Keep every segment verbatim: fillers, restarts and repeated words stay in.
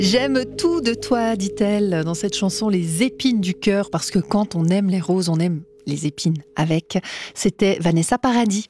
J'aime tout de toi, dit-elle dans cette chanson Les épines du cœur, parce que quand on aime les roses, on aime les épines avec. C'était Vanessa Paradis.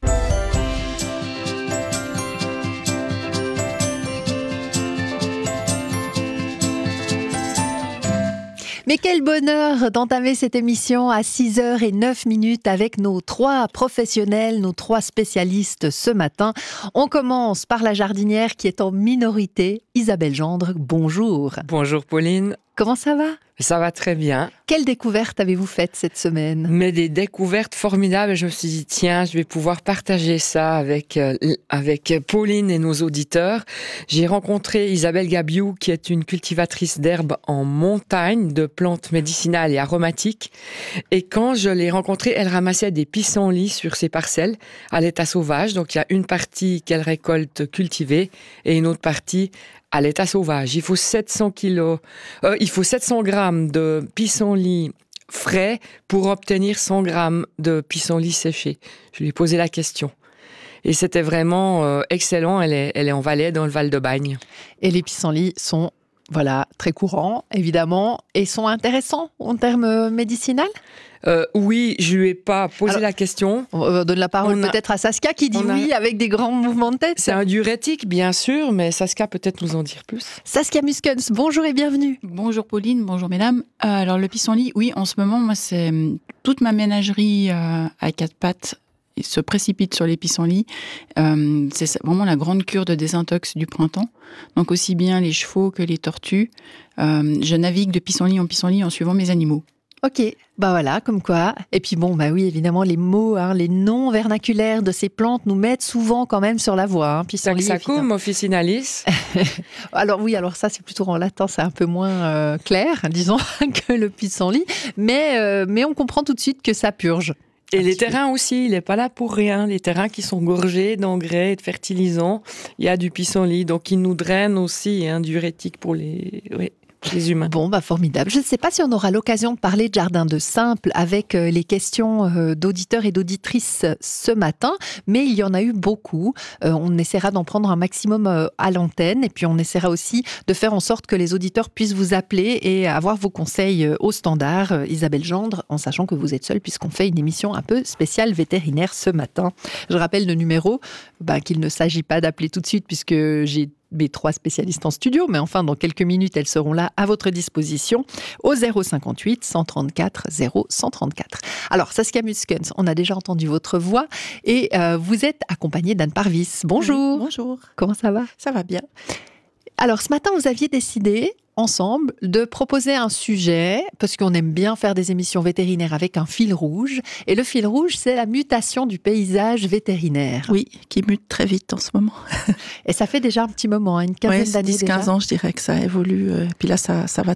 Mais quel bonheur d'entamer cette émission à six heures zéro neuf avec nos trois professionnels, nos trois spécialistes ce matin. On commence par la jardinière qui est en minorité, Isabelle Gendre. Bonjour. Bonjour Pauline. Comment ça va ? Ça va très bien. Quelle découverte avez-vous faite cette semaine ? Mais des découvertes formidables. Je me suis dit, tiens, je vais pouvoir partager ça avec, euh, avec Pauline et nos auditeurs. J'ai rencontré Isabelle Gabiou, qui est une cultivatrice d'herbes en montagne, de plantes médicinales et aromatiques. Et quand je l'ai rencontrée, elle ramassait des pissenlits sur ses parcelles à l'état sauvage. Donc il y a une partie qu'elle récolte cultivée et une autre partie à l'état sauvage. Il faut sept cents kilos, euh, il faut sept cents grammes de pissenlit frais pour obtenir cent grammes de pissenlit séché. Je lui ai posé la question. Et c'était vraiment euh, excellent. Elle est, elle est en Valais, dans le Val de Bagne. Et les pissenlits sont, voilà, très courants, évidemment, et sont intéressants en termes médicinaux ? Euh, oui, je lui ai pas posé Alors, la question. On donne la parole on peut-être a, à Saskia qui dit oui a, avec des grands mouvements de tête. C'est un diurétique, bien sûr, mais Saskia peut-être nous en dire plus. Saskia Muskens, bonjour et bienvenue. Bonjour Pauline, bonjour mesdames. Euh, alors le pissenlit, oui, en ce moment, moi, c'est toute ma ménagerie euh, à quatre pattes se précipite sur les pissenlits. Euh, c'est vraiment la grande cure de désintox du printemps. Donc aussi bien les chevaux que les tortues. Euh, je navigue de pissenlit en pissenlit en suivant mes animaux. Ok, bah voilà, comme quoi. Et puis bon, bah oui, évidemment, les mots, hein, les noms vernaculaires de ces plantes nous mettent souvent quand même sur la voie. Hein. Pissenlit, Saxacum officinalis. Alors oui, alors ça c'est plutôt en latin, c'est un peu moins euh, clair, disons, que le pissenlit, mais euh, mais on comprend tout de suite que ça purge. Et les terrains aussi, il n'est pas là pour rien. Les terrains qui sont gorgés d'engrais et de fertilisants, il y a du pissenlit, donc il nous draine aussi, hein, diurétique pour les... Oui. Les humains. Bon, bah formidable. Je ne sais pas si on aura l'occasion de parler de jardin de simple avec les questions d'auditeurs et d'auditrices ce matin, mais il y en a eu beaucoup. Euh, on essaiera d'en prendre un maximum à l'antenne et puis on essaiera aussi de faire en sorte que les auditeurs puissent vous appeler et avoir vos conseils au standard. Isabelle Gendre, en sachant que vous êtes seule puisqu'on fait une émission un peu spéciale vétérinaire ce matin. Je rappelle le numéro, bah, qu'il ne s'agit pas d'appeler tout de suite puisque j'ai mes trois spécialistes en studio, mais enfin, dans quelques minutes, elles seront là à votre disposition au zéro cinquante-huit cent trente-quatre zéro cent trente-quatre. Alors, Saskia Muskens, on a déjà entendu votre voix et euh, vous êtes accompagnée d'Anne Parvis. Bonjour. Oui, bonjour. Comment ça va ? Ça va bien. Alors, ce matin, vous aviez décidé ensemble de proposer un sujet, parce qu'on aime bien faire des émissions vétérinaires avec un fil rouge. Et le fil rouge, c'est la mutation du paysage vétérinaire. Oui, qui mute très vite en ce moment. Et ça fait déjà un petit moment, une quinzaine ouais, d'années dix, quinze déjà. ans, je dirais que ça évolue. Euh, puis là, ça, ça va